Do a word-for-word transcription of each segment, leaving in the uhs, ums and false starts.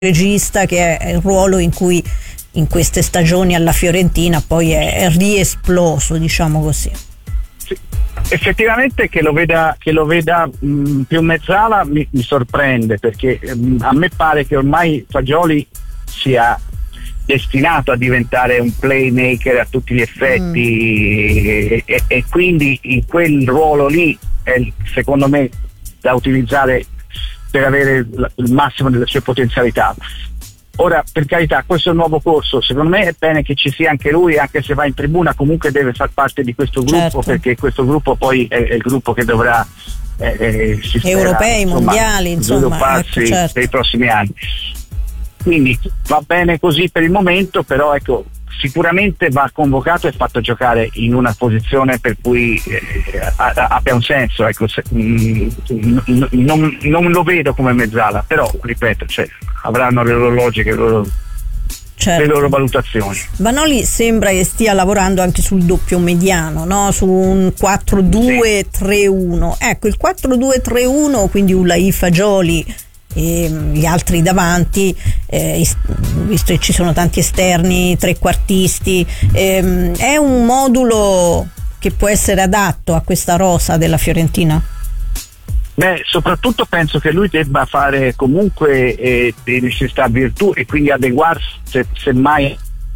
regista, che è il ruolo in cui in queste stagioni alla Fiorentina poi è, è riesploso, diciamo così. Sì. Effettivamente che lo veda, che lo veda mh, più mezzala mi, mi sorprende, perché mh, a me pare che ormai Fagioli sia destinato a diventare un playmaker a tutti gli effetti, mm. e, e, e quindi in quel ruolo lì è secondo me da utilizzare per avere il, il massimo delle sue potenzialità. Ora, per carità, questo è un nuovo corso, secondo me è bene che ci sia anche lui, anche se va in tribuna comunque deve far parte di questo gruppo, certo. Perché questo gruppo poi è, è il gruppo che dovrà eh, eh, si spera, europei, insomma, mondiali, insomma, svilupparsi ecco, certo. per i prossimi anni. Quindi va bene così per il momento, però ecco, sicuramente va convocato e fatto giocare in una posizione per cui eh, abbia un senso, ecco, se, mh, n- non, non lo vedo come mezzala, però ripeto, cioè, avranno le loro logiche, le loro, certo. le loro valutazioni. Vanoli sembra che stia lavorando anche sul doppio mediano, no? Su un quattro due tre uno. Sì. Ecco, il quattro due tre uno, quindi Ulai, Fagioli e gli altri davanti, eh, visto che ci sono tanti esterni, trequartisti, ehm, è un modulo che può essere adatto a questa rosa della Fiorentina? Beh, soprattutto penso che lui debba fare comunque eh, di necessità virtù e quindi adeguarsi se, se mai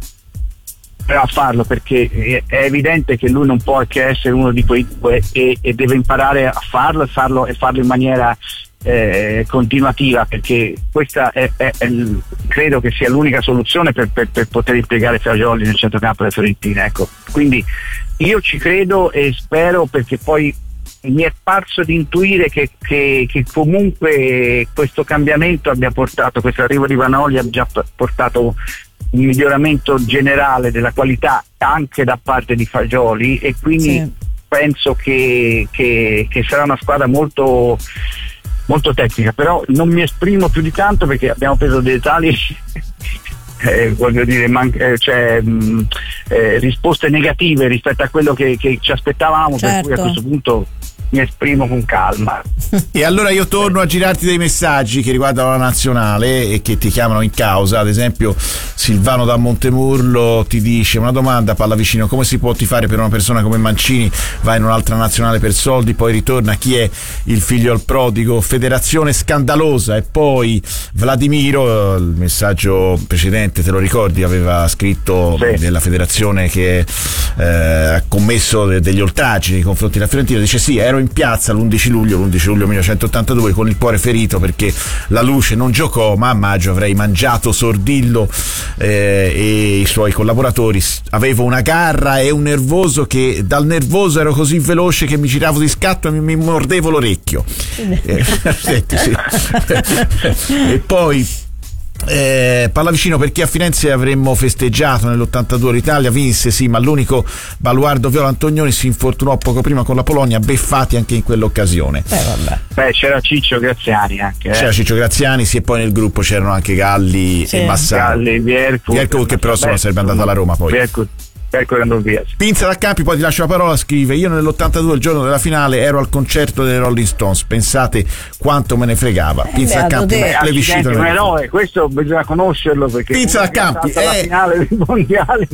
a farlo, perché è evidente che lui non può che essere uno di quei due e, e deve imparare a farlo e farlo e farlo in maniera Eh, continuativa, perché questa è, è, è credo che sia l'unica soluzione per, per, per poter impiegare Fagioli nel centrocampo della Fiorentina, ecco. Quindi io ci credo e spero, perché poi mi è parso di intuire che, che, che comunque questo cambiamento abbia portato, questo arrivo di Vanoli abbia portato un miglioramento generale della qualità anche da parte di Fagioli, e quindi sì. penso che, che, che sarà una squadra molto molto tecnica, però non mi esprimo più di tanto perché abbiamo preso dei tali eh, voglio dire man- eh, cioè, mh, eh, risposte negative rispetto a quello che, che ci aspettavamo, certo. Per cui a questo punto mi esprimo con calma. E allora io torno a girarti dei messaggi che riguardano la nazionale e che ti chiamano in causa. Ad esempio Silvano da Montemurlo ti dice: una domanda, Pallavicino, come si può tifare per una persona come Mancini? Va in un'altra nazionale per soldi, poi ritorna, chi è il figlio al prodigo? Federazione scandalosa. E poi Vladimiro, il messaggio precedente te lo ricordi, aveva scritto sì. della federazione che eh, ha commesso de- degli oltraggi nei confronti della Fiorentina, dice sì, ero in piazza l'undici luglio millenovecentottantadue con il cuore ferito perché la Luce non giocò, ma a maggio avrei mangiato Sordillo eh, e i suoi collaboratori. Avevo una garra e un nervoso che dal nervoso ero così veloce che mi giravo di scatto e mi, mi mordevo l'orecchio. eh, senti, sì. E poi Eh, Pallavicino, perché a Firenze avremmo festeggiato nell'ottantadue, l'Italia vinse sì, ma l'unico baluardo Viola Antonioni si infortunò poco prima con la Polonia, beffati anche in quell'occasione. Eh, vabbè. Beh, c'era Ciccio Graziani anche eh. c'era Ciccio Graziani, sì, e poi nel gruppo c'erano anche Galli sì. e Massaro, Galli, Viercu, Viercu che però sono sarebbe andato alla Roma poi. Viercu. Ecco, via. Pinza da Campi, poi ti lascio la parola, scrive: io nell'ottantadue, il giorno della finale, ero al concerto dei Rolling Stones, pensate quanto me ne fregava. eh Pinza da Campi, è un eroe, questo bisogna conoscerlo, perché Pinza da Campi è la finale dei mondiali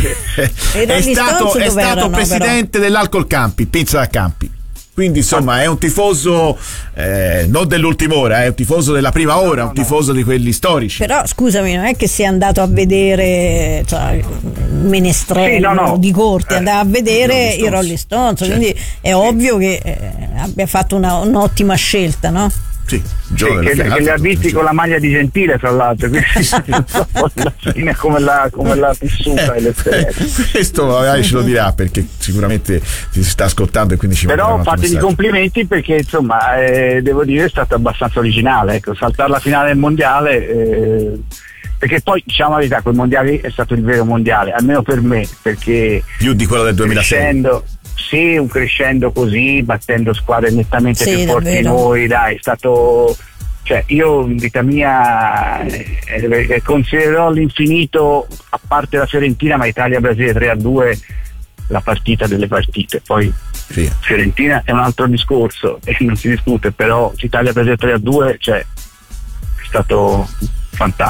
è stato, è stato presidente però. dell'Alcol Campi, Pinza da Campi. Quindi insomma è un tifoso eh, non dell'ultima ora, è un tifoso della prima ora, no, no, un tifoso no. di quelli storici. Però scusami, non è che sia andato a vedere, cioè, Menestrello sì, no, no. di corte, eh, andava a vedere i Rolling Stones, certo. Quindi è ovvio che eh, abbia fatto una, un'ottima scelta, no? Sì, sì, che, che li ha visti con la maglia di Gentile, tra l'altro, quindi non so alla fine come l'ha, come l'ha vissuta eh, questo magari ce lo dirà, perché sicuramente ti sta ascoltando e quindi ci però fategli complimenti, perché insomma eh, devo dire è stato abbastanza originale, ecco, saltare la finale del mondiale eh, perché poi diciamo la verità, quel mondiale è stato il vero mondiale, almeno per me, perché più di quello del duemilasei crescendo, sì, un crescendo così, battendo squadre nettamente sì, più forti di noi, dai, è stato, cioè io in vita mia eh, eh, considererò all'infinito, a parte la Fiorentina, ma Italia-Brasile tre a due la partita delle partite, poi sì. Fiorentina è un altro discorso e non si discute, però Italia-Brasile tre a due, cioè è stato fantastico.